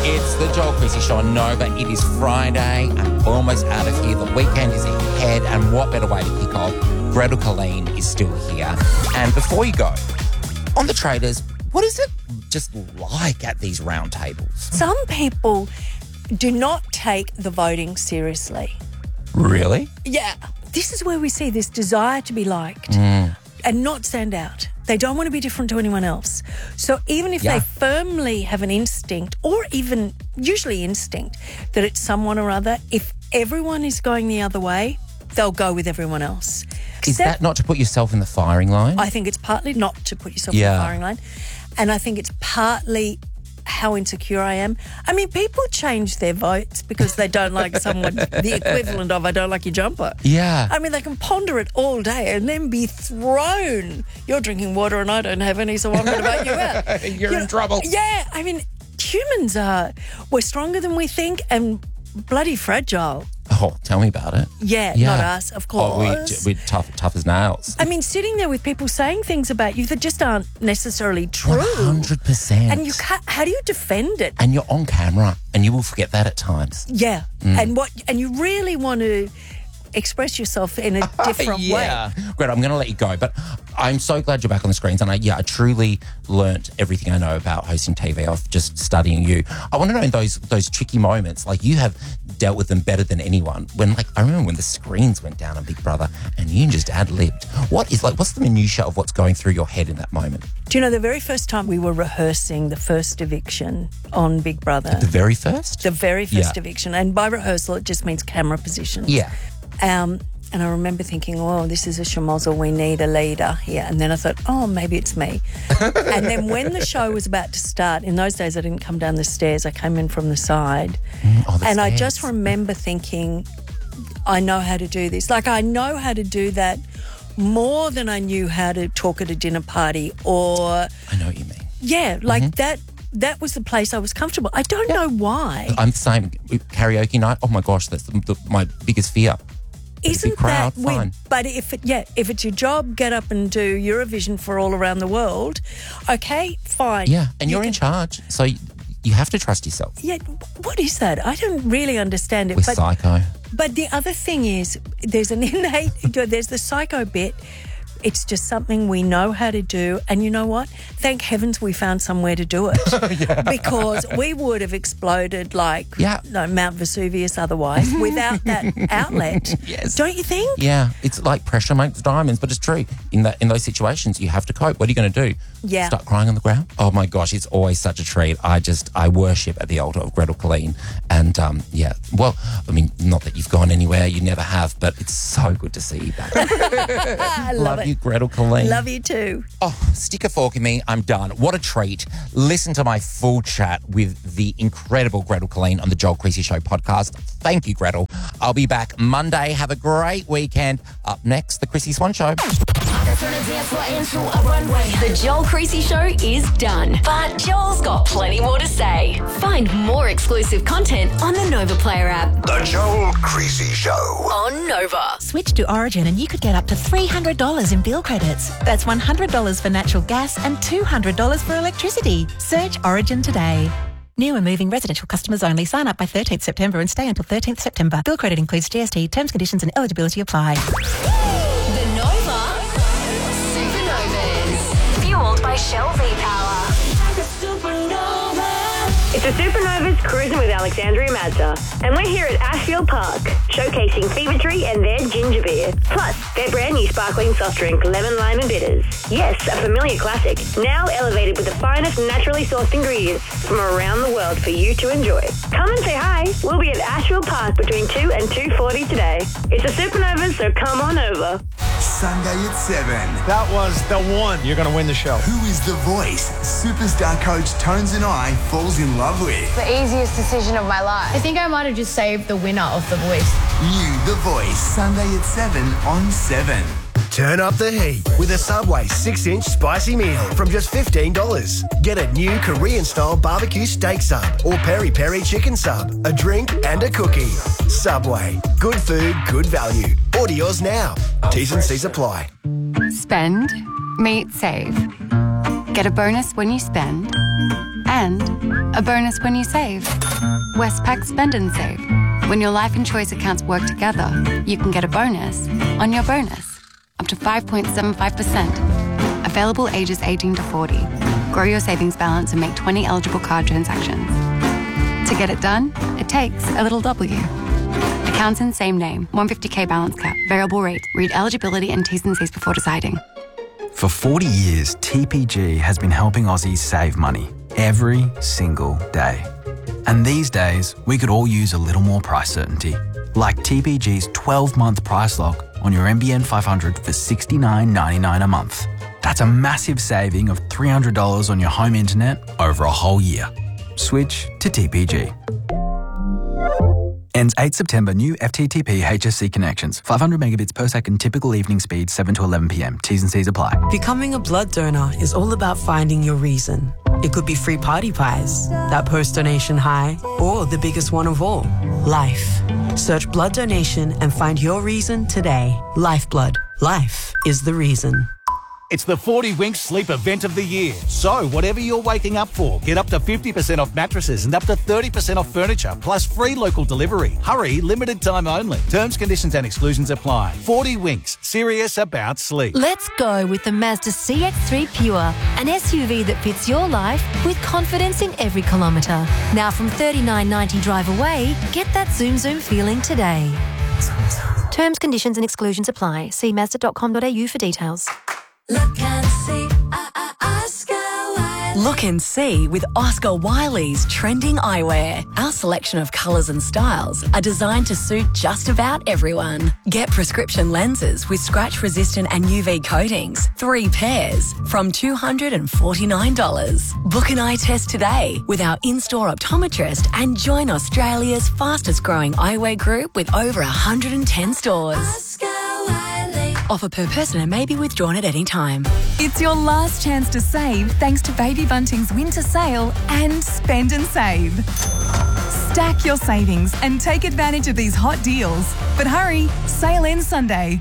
It's the Joel Creasy Show on Nova. It is Friday. I'm almost out of here. The weekend is ahead. And what better way to kick off? Gretel Killeen is still here. And before you go, on the Traders, what is it just like at these round tables? Some people do not take the voting seriously. Really? Yeah. This is where we see this desire to be liked and not stand out. They don't want to be different to anyone else. So even if they firmly have an instinct, or even usually instinct, that it's someone or other, if everyone is going the other way, they'll go with everyone else. Is that not to put yourself in the firing line? I think it's partly not to put yourself in the firing line. And I think it's partly how insecure I am. I mean, people change their votes because they don't like someone, the equivalent of I don't like your jumper. Yeah. I mean, they can ponder it all day and then be thrown. You're drinking water and I don't have any, so I'm going to vote you out. You're in trouble. Yeah. I mean, humans we're stronger than we think and bloody fragile. Oh, tell me about it. Yeah, not us, of course. Oh, we're tough as nails. I mean, sitting there with people saying things about you that just aren't necessarily true. 100%. And how do you defend it? And you're on camera, and you will forget that at times. Yeah, and you really want to express yourself in a different way. Great, I'm going to let you go, but I'm so glad you're back on the screens, and I truly learnt everything I know about hosting TV off just studying you. I want to know in those tricky moments, like you have dealt with them better than anyone. When I remember when the screens went down on Big Brother and you just ad-libbed. What's the minutiae of what's going through your head in that moment? Do you know the very first time we were rehearsing the first eviction on Big Brother? The very first? The very first eviction, and by rehearsal it just means camera positions. Yeah. And I remember thinking, oh, this is a schmozzle, we need a leader here. And then I thought, oh, maybe it's me. And then when the show was about to start, in those days I didn't come down the stairs, I came in from the side. I just remember thinking, I know how to do this. Like, I know how to do that more than I knew how to talk at a dinner party or... I know what you mean. Yeah, like that was the place I was comfortable. I don't know why. I'm the same. Karaoke night, oh my gosh, that's my biggest fear. Isn't crowd, that weird? fine. But if it's your job, get up and do Eurovision for all around the world. Okay, fine. Yeah, and you're in charge, so you have to trust yourself. Yeah, what is that? I don't really understand it. We're psycho. But the other thing is, there's the psycho bit. It's just something we know how to do. And you know what? Thank heavens we found somewhere to do it. Because we would have exploded like Mount Vesuvius otherwise without that outlet. Yes. Don't you think? Yeah. It's like pressure makes diamonds, but it's true. In those situations, you have to cope. What are you going to do? Yeah. Start crying on the ground? Oh, my gosh. It's always such a treat. I worship at the altar of Gretel Killeen. And, well, I mean, not that you've gone anywhere. You never have, but it's so good to see you back. I love you, Gretel Killeen. Love you too. Oh, stick a fork in me. I'm done. What a treat. Listen to my full chat with the incredible Gretel Killeen on the Joel Creasy Show podcast. Thank you, Gretel. I'll be back Monday. Have a great weekend. Up next, the Chrissy Swan Show. The Joel Creasy Show is done, but Joel's got plenty more to say. Find more exclusive content on the Nova Player app. The Joel Creasy Show on Nova. Switch to Origin and you could get up to $300 in bill credits. That's $100 for natural gas and $200 for electricity. Search Origin today. New and moving residential customers only. Sign up by 13th September and stay until 13th September. Bill credit includes GST. Terms, conditions and eligibility apply. The Nova Supernovas. Fueled by Shell V-Power. It's the Supernovas cruising with Alexandria Mazda, and we're here at Ashfield Park, showcasing Fever Tree and their ginger beer, plus their brand new sparkling soft drink, Lemon, Lime and Bitters. Yes, a familiar classic, now elevated with the finest naturally sourced ingredients from around the world for you to enjoy. Come and say hi. We'll be at Ashfield Park between 2 and 2:40 today. It's the Supernovas, so come on over. Sunday at 7. That was the one. You're going to win the show. Who is the voice superstar coach Tones and I falls in love with? The easiest decision of my life. I think I might have just saved the winner of The Voice. You, The Voice, Sunday at 7 on 7. Turn up the heat with a Subway 6-inch spicy meal from just $15. Get a new Korean-style barbecue steak sub or peri-peri chicken sub, a drink and a cookie. Subway. Good food, good value. Order yours now. T's and C's apply. Spend, meet, save. Get a bonus when you spend And a bonus when you save. Westpac Spend and Save. When your life and choice accounts work together, you can get a bonus on your bonus, up to 5.75%. Available ages 18 to 40. Grow your savings balance and make 20 eligible card transactions. To get it done, it takes a little W. Accounts in same name, 150k balance cap, variable rate. Read eligibility and T's and C's before deciding. For 40 years, TPG has been helping Aussies save money every single day. And these days, we could all use a little more price certainty. Like TPG's 12-month price lock on your NBN 500 for $69.99 a month. That's a massive saving of $300 on your home internet over a whole year. Switch to TPG. Ends 8 September. New FTTP HSC connections. 500 megabits per second. Typical evening speed 7 to 11 p.m. T's and C's apply. Becoming a blood donor is all about finding your reason. It could be free party pies, that post-donation high, or the biggest one of all, life. Search blood donation and find your reason today. Lifeblood. Life is the reason. It's the 40 Winks Sleep Event of the Year. So, whatever you're waking up for, get up to 50% off mattresses and up to 30% off furniture, plus free local delivery. Hurry, limited time only. Terms, conditions and exclusions apply. 40 Winks, serious about sleep. Let's go with the Mazda CX-3 Pure, an SUV that fits your life with confidence in every kilometre. Now from $39.90 drive away, get that zoom feeling today. Terms, conditions and exclusions apply. See Mazda.com.au for details. Look and see, Oscar Wiley. Look and see with Oscar Wiley's trending eyewear. Our selection of colours and styles are designed to suit just about everyone. Get prescription lenses with scratch-resistant and UV coatings, 3 pairs, from $249. Book an eye test today with our in-store optometrist and join Australia's fastest-growing eyewear group with over 110 stores. Oscar Wiley. Offer per person and may be withdrawn at any time. It's your last chance to save thanks to Baby Bunting's winter sale and Spend and Save. Stack your savings and take advantage of these hot deals. But hurry, sale ends Sunday.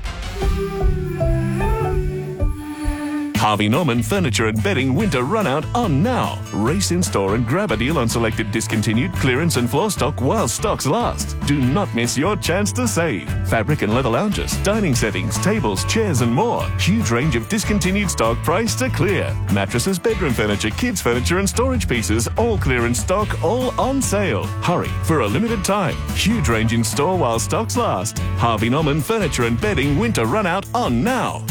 Harvey Norman Furniture and Bedding Winter Run Out on now. Race in store and grab a deal on selected discontinued, clearance and floor stock while stocks last. Do not miss your chance to save. Fabric and leather lounges, dining settings, tables, chairs and more. Huge range of discontinued stock priced to clear. Mattresses, bedroom furniture, kids furniture and storage pieces, all clearance stock, all on sale. Hurry, for a limited time. Huge range in store while stocks last. Harvey Norman Furniture and Bedding Winter Run Out on now.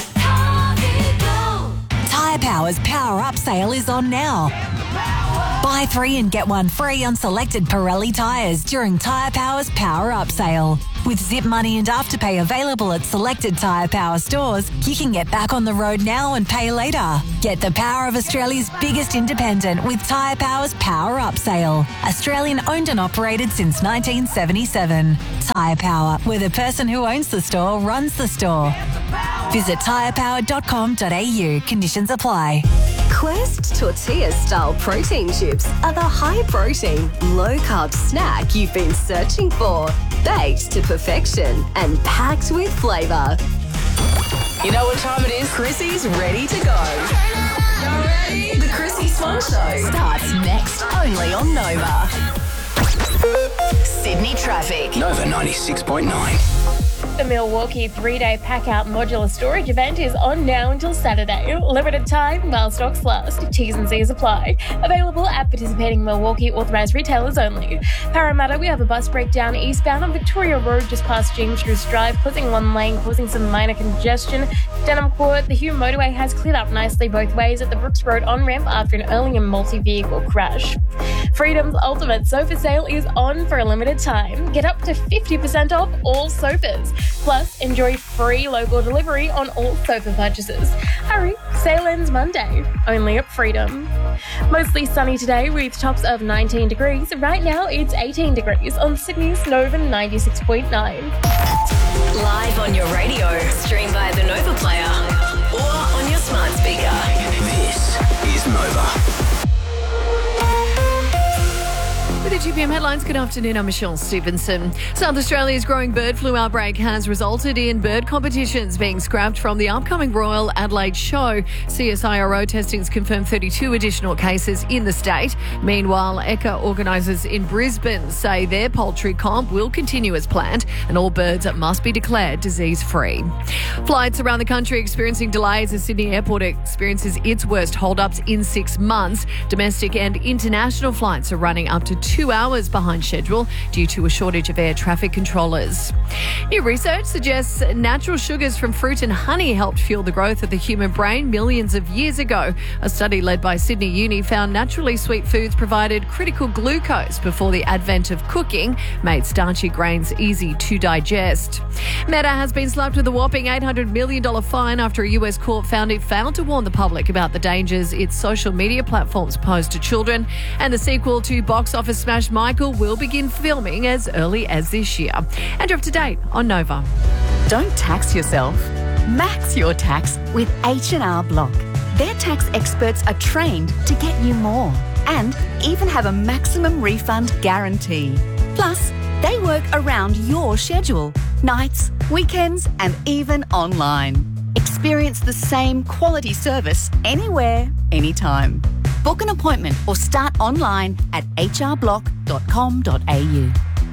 Tyre Power's Power Up sale is on now. Buy 3 and get 1 free on selected Pirelli tyres during Tyre Power's Power Up sale. With Zip Money and Afterpay available at selected Tyre Power stores, you can get back on the road now and pay later. Get the power of Australia's biggest independent with Tyre Power's Power Up sale. Australian owned and operated since 1977. Tyre Power, where the person who owns the store runs the store. Visit tyrepower.com.au. Conditions apply. Quest Tortilla-style protein chips are the high-protein, low-carb snack you've been searching for. Baked to perfection and packed with flavour. You know what time it is? Chrissy's ready to go. You ready? The Chrissy Swan Show starts next, only on Nova. Sydney traffic. Nova 96.9. The Milwaukee 3-day pack-out modular storage event is on now until Saturday. Limited time while stocks last. T's and C's apply. Available at participating Milwaukee authorised retailers only. Parramatta, we have a bus breakdown eastbound on Victoria Road just past James Drews Drive, causing one lane, causing some minor congestion. Denham Court, the Hume motorway has cleared up nicely both ways at the Brooks Road on-ramp after an earlier multi-vehicle crash. Freedom's ultimate sofa sale is on for a limited time. Get up to 50% off all sofas. Plus, enjoy free local delivery on all sofa purchases. Hurry, sale ends Monday, only at Freedom. Mostly sunny today with tops of 19 degrees. Right now, it's 18 degrees on Sydney's Nova 96.9. Live on your radio, stream via the Nova Player or on your smart speaker. This is Nova. With the 2 p.m. headlines. Good afternoon, I'm Michelle Stevenson. South Australia's growing bird flu outbreak has resulted in bird competitions being scrapped from the upcoming Royal Adelaide show. CSIRO testings confirmed 32 additional cases in the state. Meanwhile, ECA organisers in Brisbane say their poultry comp will continue as planned and all birds must be declared disease-free. Flights around the country experiencing delays as Sydney Airport experiences its worst hold-ups in 6 months. Domestic and international flights are running up to 2 hours behind schedule due to a shortage of air traffic controllers. New research suggests natural sugars from fruit and honey helped fuel the growth of the human brain millions of years ago. A study led by Sydney Uni found naturally sweet foods provided critical glucose before the advent of cooking, made starchy grains easy to digest. Meta has been slapped with a whopping $800 million fine after a US court found it failed to warn the public about the dangers its social media platforms pose to children. And the sequel to box office smash Michael will begin filming as early as this year. And you're up to date on Nova. Don't tax yourself. Max your tax with H&R Block. Their tax experts are trained to get you more and even have a maximum refund guarantee. Plus, they work around your schedule, nights, weekends, and even online. Experience the same quality service anywhere, anytime. Book an appointment or start online at hrblock.com.au.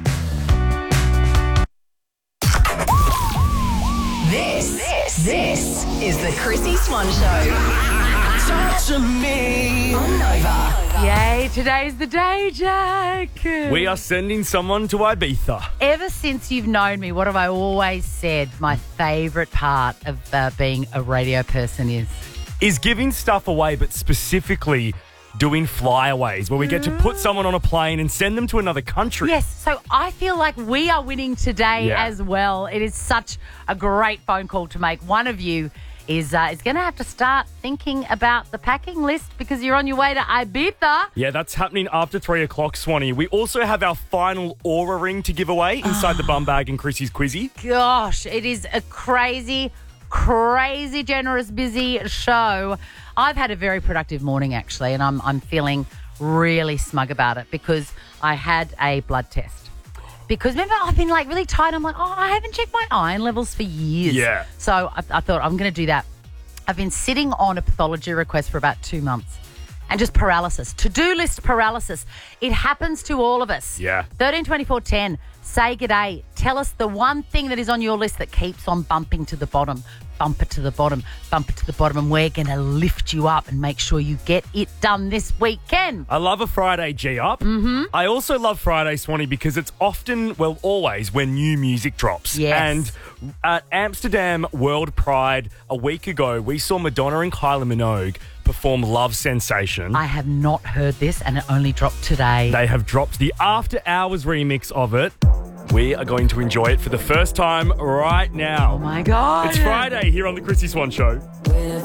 This is the Chrissy Swan Show. Talk to me on Nova. Yay, today's the day, Jack. We are sending someone to Ibiza. Ever since you've known me, what have I always said my favourite part of being a radio person is giving stuff away, but specifically doing flyaways where we get to put someone on a plane and send them to another country. Yes, so I feel like we are winning today as well. It is such a great phone call to make. One of you is going to have to start thinking about the packing list because you're on your way to Ibiza. Yeah, that's happening after 3 o'clock, Swanee. We also have our final Aura ring to give away inside the bum bag in Chrissy's Quizzy. Gosh, it is a crazy generous, busy show. I've had a very productive morning, actually, and I'm feeling really smug about it because I had a blood test. Because remember, I've been like really tired. I'm like, I haven't checked my iron levels for years. Yeah. So I thought I'm going to do that. I've been sitting on a pathology request for about 2 months. And just paralysis, to-do list paralysis. It happens to all of us. Yeah. 13 24 10, say g'day. Tell us the one thing that is on your list that keeps on bumping to the bottom. Bump it to the bottom, bump it to the bottom, and we're going to lift you up and make sure you get it done this weekend. I love a Friday G-Up. Mm-hmm. I also love Friday, Swanee, because it's often, well, always, when new music drops. Yes. And at Amsterdam World Pride a week ago, we saw Madonna and Kylie Minogue perform Love Sensation. I have not heard this, and it only dropped today. They have dropped the After Hours remix of it. We are going to enjoy it for the first time right now. Oh, my God. It's Friday here on the Chrissy Swan Show. With